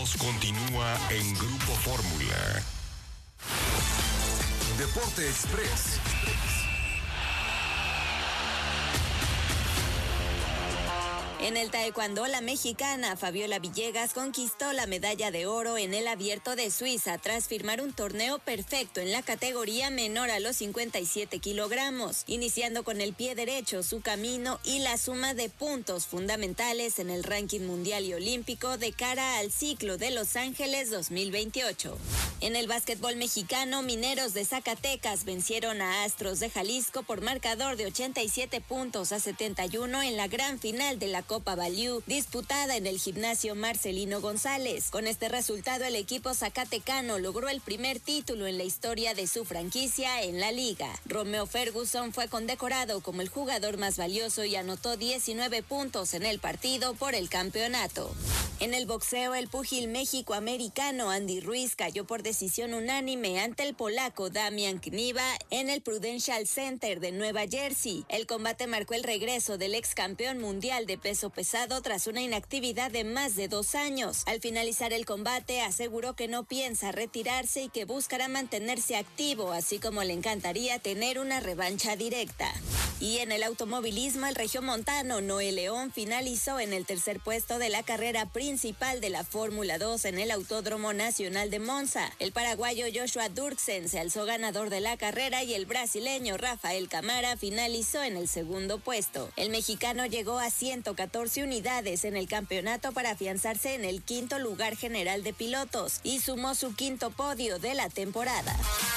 Autos continúa en Grupo Fórmula. Deporte Express. En el taekwondo, la mexicana Fabiola Villegas conquistó la medalla de oro en el Abierto de Suiza tras firmar un torneo perfecto en la categoría menor a los 57 kilogramos, iniciando con el pie derecho su camino y la suma de puntos fundamentales en el ranking mundial y olímpico de cara al ciclo de Los Ángeles 2028. En el básquetbol mexicano, Mineros de Zacatecas vencieron a Astros de Jalisco por marcador de 87-71 en la gran final de la Copa Valiú, disputada en el gimnasio Marcelino González. Con este resultado, el equipo zacatecano logró el primer título en la historia de su franquicia en la liga. Romeo Ferguson fue condecorado como el jugador más valioso y anotó 19 puntos en el partido por el campeonato. En el boxeo, el púgil méxico-americano Andy Ruiz cayó por decisión unánime ante el polaco Damian Kniba en el Prudential Center de Nueva Jersey. El combate marcó el regreso del ex campeón mundial de peso pesado tras una inactividad de más de 2 años. Al finalizar el combate, aseguró que no piensa retirarse y que buscará mantenerse activo, así como le encantaría tener una revancha directa. Y en el automovilismo, el regiomontano Noé León finalizó en el tercer puesto de la carrera principal de la Fórmula 2 en el Autódromo Nacional de Monza. El paraguayo Joshua Durksen se alzó ganador de la carrera y el brasileño Rafael Camara finalizó en el segundo puesto. El mexicano llegó a 114 unidades en el campeonato para afianzarse en el quinto lugar general de pilotos y sumó su quinto podio de la temporada.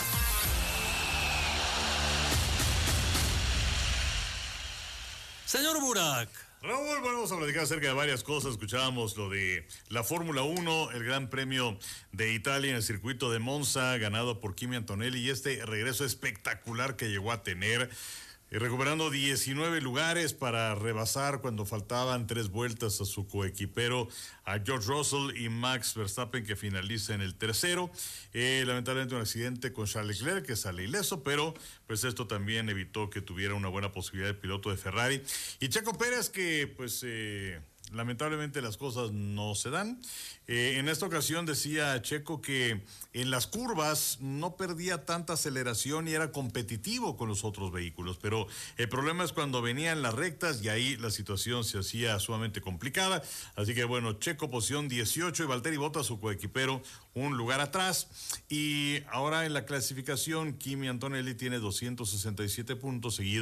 Señor Burak. Raúl, bueno, vamos a platicar acerca de varias cosas. Escuchábamos lo de la Fórmula 1, el Gran Premio de Italia en el circuito de Monza, ganado por Kimi Antonelli, y este regreso espectacular que llegó a tener, recuperando 19 lugares para rebasar cuando faltaban 3 vueltas a su coequipero, a George Russell y Max Verstappen, que finaliza en el tercero. Lamentablemente un accidente con Charles Leclerc, que sale ileso, pero pues esto también evitó que tuviera una buena posibilidad de piloto de Ferrari. Y Checo Pérez, que pues lamentablemente las cosas no se dan. En esta ocasión decía Checo que en las curvas no perdía tanta aceleración y era competitivo con los otros vehículos, pero el problema es cuando venían las rectas y ahí la situación se hacía sumamente complicada. Así que bueno, Checo posición 18 y Valtteri Bottas, su coequipero, un lugar atrás. Y ahora en la clasificación, Kimi Antonelli tiene 267 puntos, seguido